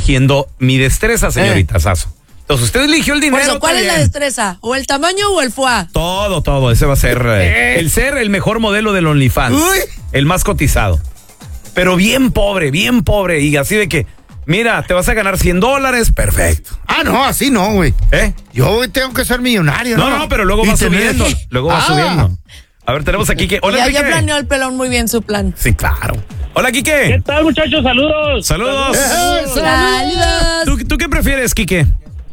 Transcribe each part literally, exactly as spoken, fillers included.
eligiendo mi destreza, señorita eh. Sasso. Entonces, usted eligió el dinero. Por eso, ¿cuál es la destreza? ¿O el tamaño o el foie? Todo, todo. Ese va a ser eh, el ser el mejor modelo del OnlyFans. Uy. El más cotizado. Pero bien pobre, bien pobre. Y así de que, mira, te vas a ganar cien dólares, perfecto. Ah, no, así no, güey. ¿Eh? Yo tengo que ser millonario, ¿no? No, no, pero luego va subiendo. Luego va ah. subiendo. A ver, tenemos aquí que. Hola, ya, Quique. Ya planeó el pelón muy bien su plan. Sí, claro. Hola, Quique. ¿Qué tal, muchachos? Saludos. Saludos. Saludos. Saludos. ¿Tú, ¿Tú qué prefieres, Quique?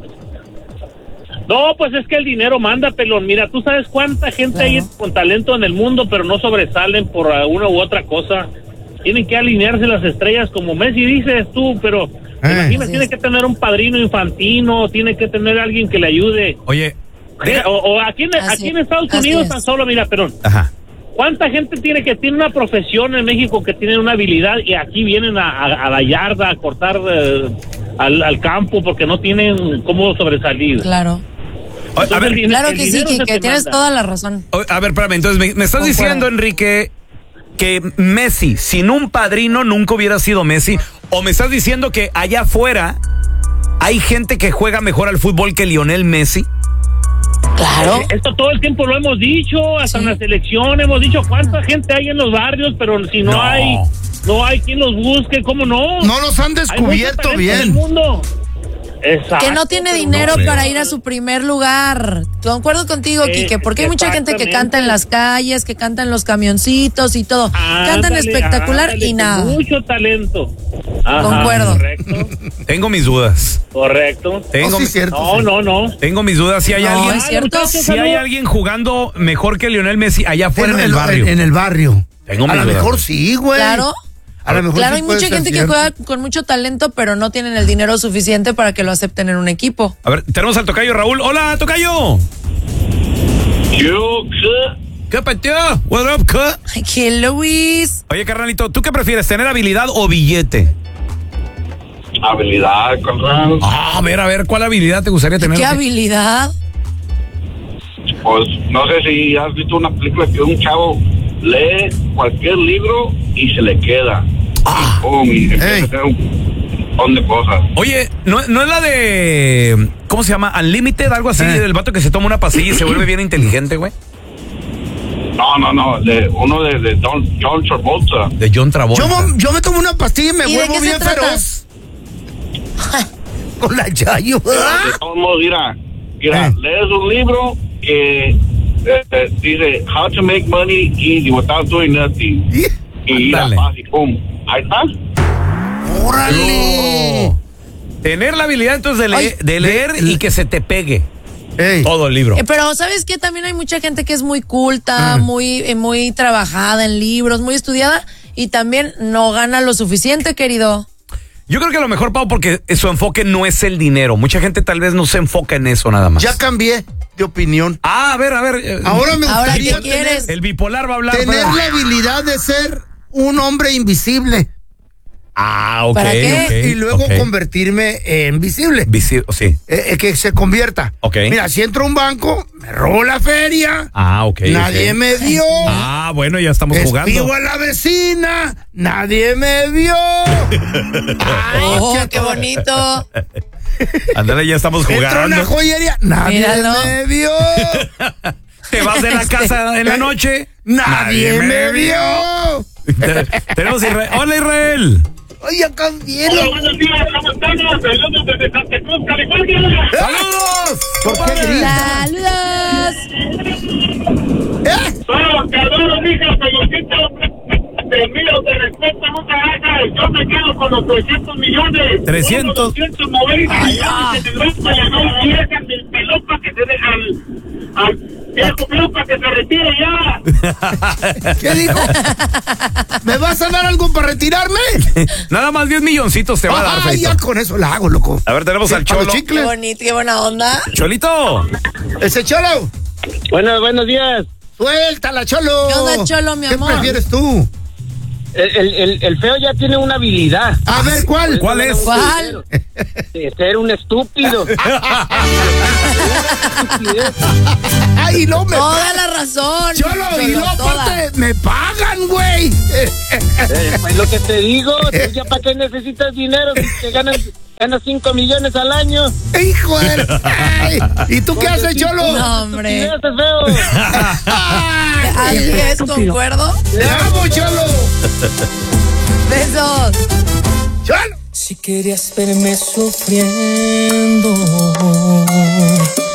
No, pues es que el dinero manda, pelón. Mira, tú sabes cuánta gente claro. hay con talento en el mundo, pero no sobresalen por una u otra cosa. Tienen que alinearse las estrellas, como Messi dices tú, pero eh, imagínate, tiene que tener un padrino infantino, tiene que tener alguien que le ayude. Oye. O, o aquí, en, aquí en Estados Unidos tan solo, mira, pelón. Ajá. ¿Cuánta gente tiene que tiene una profesión en México que tiene una habilidad y aquí vienen a, a, a la yarda a cortar eh, al, al campo porque no tienen cómo sobresalir? Claro. Entonces, a ver, dinero, claro que sí, que, que tienes manda. toda la razón. A ver, espérame, entonces me, me estás diciendo, Enrique, que Messi sin un padrino nunca hubiera sido Messi, o me estás diciendo que allá afuera hay gente que juega mejor al fútbol que Lionel Messi. Claro. Esto todo el tiempo lo hemos dicho, hasta sí. en la selección hemos dicho cuánta gente hay en los barrios, pero si no, no. hay no hay quien los busque, ¿cómo no? No los han descubierto bien. En el mundo. Exacto, que no tiene dinero no, para ir a su primer lugar. Concuerdo contigo, eh, Quique, porque hay mucha gente que canta en las calles, que canta en los camioncitos y todo. Ándale, Cantan espectacular ándale, y nada. Mucho talento. Ajá, Concuerdo. Correcto. Tengo mis dudas. Correcto. Tengo oh, sí, cierto, no, sí. no, no. Tengo mis dudas. Si hay no, alguien, ¿es cierto? si hay alguien jugando mejor que Lionel Messi allá afuera en, en el barrio. En, en el barrio. Tengo a mis lo dudas. mejor sí, güey. Claro. A lo mejor claro, sí hay mucha gente cierto. que juega con mucho talento, pero no tienen el dinero suficiente para que lo acepten en un equipo. A ver, tenemos al tocayo Raúl. Hola, tocayo. Yo, ¿qué peteo? What up, ¿qué? ¿Qué, Luis? Oye, carnalito, ¿tú qué prefieres, tener habilidad o billete? Habilidad, carnal. Ah, a ver, a ver, ¿cuál habilidad te gustaría tener? ¿Qué habilidad? Pues no sé si has visto una película que un chavo lee cualquier libro y se le queda. Ah. Y, pum, y empieza a hacer un montón de cosas. Oye, ¿no, no es la de... ¿Cómo se llama? Unlimited, algo así, eh. del vato que se toma una pastilla y se vuelve bien inteligente, güey? No, no, no, de uno de, de Don, John Travolta. De John Travolta. Yo, yo me tomo una pastilla y me ¿Y vuelvo bien feroz. Con la Yayo. De todos modos, mira, mira, eh. lees un libro que eh, eh, dice How to make money easy without doing nothing. Y ir a paz y pum. Ahí está. ¡Órale! Oh. Tener la habilidad entonces de, le Ay, de leer de, y que se te pegue. Ey. Todo el libro. Eh, pero ¿sabes qué? También hay mucha gente que es muy culta, mm. muy, eh, muy trabajada en libros, muy estudiada y también no gana lo suficiente, querido. Yo creo que a lo mejor, Pau, porque su enfoque no es el dinero. Mucha gente tal vez no se enfoca en eso nada más. Ya cambié de opinión. Ah, a ver, a ver. Ahora me Ahora, gustaría ¿qué quieres? El bipolar va a hablar. Tener para... la habilidad de ser un hombre invisible. Ah, ok. ¿Para qué? Okay, y luego okay. convertirme en visible. Visi sí. Eh, que se convierta. Ok. Mira, si entro a un banco, me robo la feria. Ah, ok. Nadie okay. me vio. Ah, bueno, ya estamos jugando. Despido a la vecina. Nadie me vio. Ay, oh, qué, qué bonito. Ándale, ya estamos jugando. Entro a una joyería. Nadie Míralo. me vio. Te vas de la casa en la noche. Nadie, Nadie me vio. Tenemos Israel. Hola, Israel. Oye, cambié. Hola, buenos días, ¿cómo estamos? Saludos desde Santa Cruz, California. ¡Saludos! ¿Por qué gritas? ¡Saludos! ¿Eh? Todos, te adoro, mija, peloncito. Te miro, te respeto, nunca hagas. Yo me quedo con los trescientos millones. trescientos. doscientos noventa millones en el banco de la nueva vieja del pelón para que se deje al... al viejo pelón para que se retire ya. ¿Qué dijo? ¿Me vas a dar algo para retirarme? Nada más diez milloncitos te va a dar, Ay, ya con eso la hago, loco. A ver, tenemos al Cholo. Qué bonito, qué buena onda. Cholito. Ese Cholo. Buenos, buenos días. Suéltala, Cholo. ¿Qué onda, Cholo, mi amor? ¿Qué prefieres tú? El, el, el feo ya tiene una habilidad. A ver, ¿cuál? ¿Cuál es? ¿Cuál? De ser un estúpido. Ay, no me Toda la razón. Cholo, y Cholo, no, toda. aparte, me pagan, güey. Eh, pues lo que te digo, ¿tú ya para qué necesitas dinero si te ganas Gana cinco millones al año. ¡Hijo de... Ay, ¿y tú qué haces, Cholo? No, hombre. Estupidez, feo. Así es, concuerdo. ¡Te amo, Cholo! Besos. ¡Cholo! Si querías verme sufriendo,